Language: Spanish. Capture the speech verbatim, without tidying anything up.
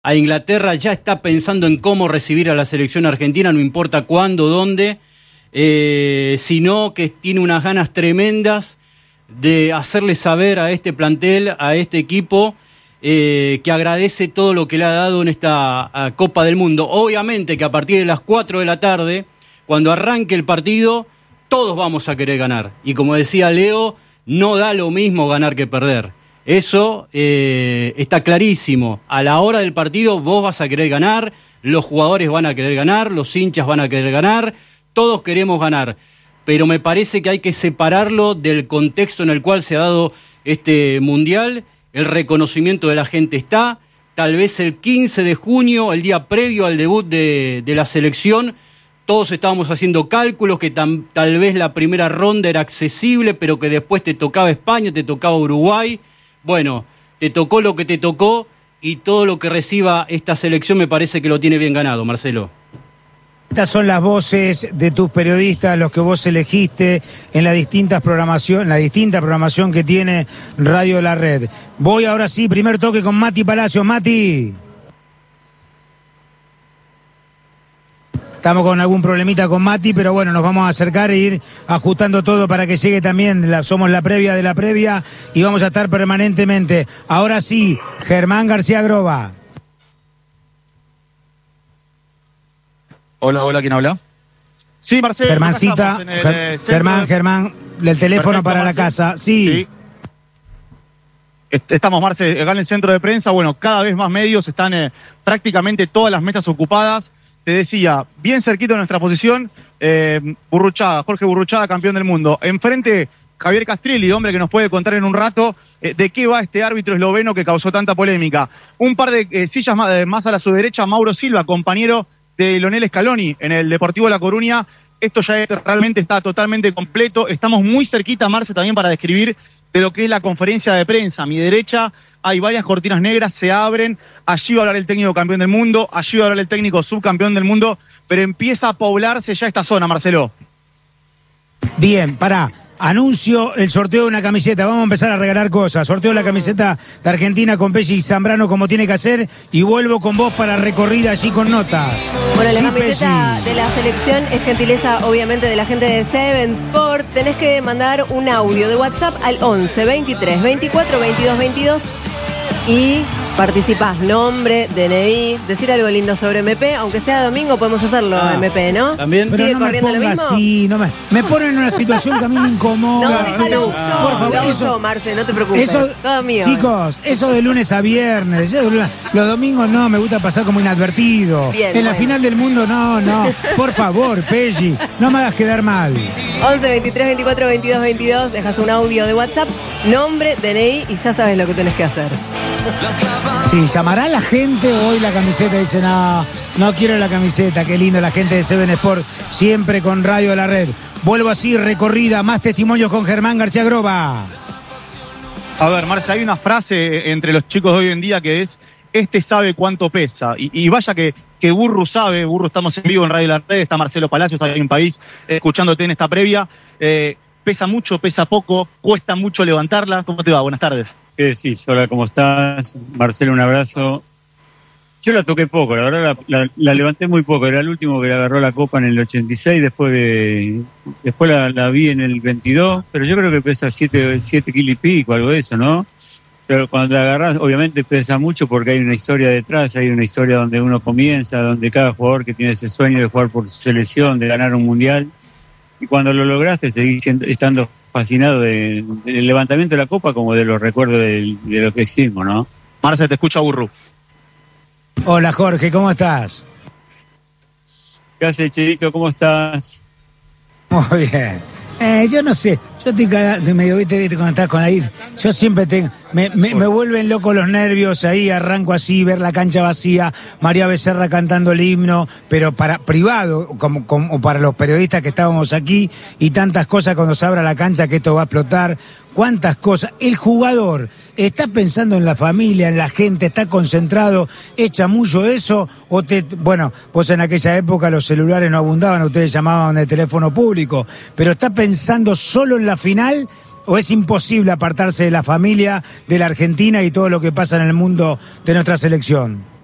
a Inglaterra, ya está pensando en cómo recibir a la selección argentina, no importa cuándo, dónde, eh, sino que tiene unas ganas tremendas de hacerle saber a este plantel, a este equipo, eh, que agradece todo lo que le ha dado en esta a, Copa del Mundo. Obviamente que a partir de las cuatro de la tarde, cuando arranque el partido, todos vamos a querer ganar. Y como decía Leo, no da lo mismo ganar que perder. Eso eh, está clarísimo. A la hora del partido vos vas a querer ganar, los jugadores van a querer ganar, los hinchas van a querer ganar, todos queremos ganar. Pero me parece que hay que separarlo del contexto en el cual se ha dado este Mundial. El reconocimiento de la gente está. Tal vez el quince de junio, el día previo al debut de, de la selección, todos estábamos haciendo cálculos que tam, tal vez la primera ronda era accesible, pero que después te tocaba España, te tocaba Uruguay. Bueno, te tocó lo que te tocó y todo lo que reciba esta selección me parece que lo tiene bien ganado, Marcelo. Estas son las voces de tus periodistas, los que vos elegiste en la distintas programación, la distinta programación que tiene Radio La Red. Voy ahora sí, primer toque con Mati Palacios. Mati. Estamos con algún problemita con Mati, pero bueno, nos vamos a acercar e ir ajustando todo para que llegue también. La, somos la previa de la previa y vamos a estar permanentemente. Ahora sí, Germán García Groba. Hola, hola, ¿quién habla? Sí, Marcelo. Germancita, el, Ger Germán, de... Germán, el teléfono Perfecto, para Marce. La casa. Sí. sí. Estamos, Marce, acá en el centro de prensa. Bueno, cada vez más medios, están eh, prácticamente todas las mesas ocupadas. Te decía, bien cerquita de nuestra posición, eh, Burruchaga, Jorge Burruchaga, campeón del mundo. Enfrente, Javier Castrilli, hombre que nos puede contar en un rato eh, de qué va este árbitro esloveno que causó tanta polémica. Un par de eh, sillas más, eh, más a la su derecha, Mauro Silva, compañero de Lionel Scaloni en el Deportivo La Coruña. Esto ya es, realmente está totalmente completo. Estamos muy cerquita, Marce, también para describir de lo que es la conferencia de prensa. A mi derecha hay varias cortinas negras, se abren. Allí va a hablar el técnico campeón del mundo, allí va a hablar el técnico subcampeón del mundo, pero empieza a poblarse ya esta zona, Marcelo. Bien, pará. Anuncio el sorteo de una camiseta. Vamos a empezar a regalar cosas. Sorteo la camiseta de Argentina con Pelli y Zambrano como tiene que hacer. Y vuelvo con vos para recorrida allí con notas. Bueno, la sí, camiseta Pelli. de la selección es gentileza, obviamente, de la gente de Seven Sport. Tenés que mandar un audio de WhatsApp al once, veintitrés, veinticuatro, veintidós, veintidós. Y participás, nombre, D N I, decir algo lindo sobre M P, aunque sea domingo podemos hacerlo, ah, M P, ¿no? También. Pero ¿Sigue no me corriendo ponga lo mismo? así, no me, me ponen en una situación que a mí me incomoda. No, déjalo, Ah, yo, por favor, lo hago eso, yo, Marce, no te preocupes, eso, todo mío. Chicos, eso de lunes a viernes, yo, los domingos no, me gusta pasar como inadvertido. Bien, en bueno. la final del mundo, no, no, por favor, Pelli, no me hagas quedar mal. once, veintitrés, veinticuatro, veintidós, veintidós, dejas un audio de WhatsApp, nombre, D N I y ya sabes lo que tenés que hacer. Sí, llamará la gente hoy la camiseta, dice, no, no quiero la camiseta, qué lindo la gente de Seven Sport, siempre con Radio La Red. Vuelvo así, recorrida, más testimonios con Germán García Groba. A ver, Marce, hay una frase entre los chicos de hoy en día que es, este sabe cuánto pesa, y, y vaya que, que Burru sabe, Burru, estamos en vivo en Radio La Red, está Marcelo Palacios, está en País, eh, escuchándote en esta previa, eh, pesa mucho, pesa poco, cuesta mucho levantarla, ¿cómo te va? Buenas tardes. ¿Qué decís? Hola, ¿cómo estás? Marcelo, un abrazo. Yo la toqué poco, la verdad la, la, la levanté muy poco, era el último que le agarró la copa en el ochenta y seis, después de, después la, la vi en el veintidós, pero yo creo que pesa siete kilos y pico, algo de eso, ¿no? Pero cuando la agarrás, obviamente pesa mucho porque hay una historia detrás, hay una historia donde uno comienza, donde cada jugador que tiene ese sueño de jugar por su selección, de ganar un mundial, y cuando lo lograste seguís siendo, estando fascinado de, del levantamiento de la copa como de los recuerdos de, de lo que hicimos, ¿no? Marce, te escucha Burru. Hola Jorge, ¿cómo estás? ¿Qué haces, Chedito? ¿Cómo estás? Muy bien. Eh, yo no sé, yo estoy cagado, medio, viste, viste, cuando estás con ahí, yo siempre tengo, me, me, me vuelven locos los nervios, ahí arranco así, ver la cancha vacía, María Becerra cantando el himno, pero para privado, como, como para los periodistas que estábamos aquí, y tantas cosas cuando se abra la cancha que esto va a explotar, cuántas cosas. El jugador está pensando en la familia, en la gente, está concentrado, echa mucho eso, o te, bueno, vos en aquella época los celulares no abundaban, ustedes llamaban de teléfono público, pero está pensando solo en la final, o es imposible apartarse de la familia, de la Argentina y todo lo que pasa en el mundo de nuestra selección.